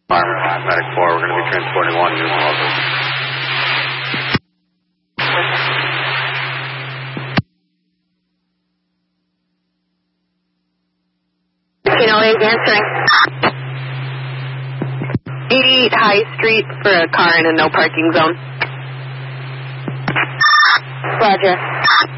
Medic 4, we're going to be transporting one to local. is answering. 88 High Street for a car in a no parking zone. Roger.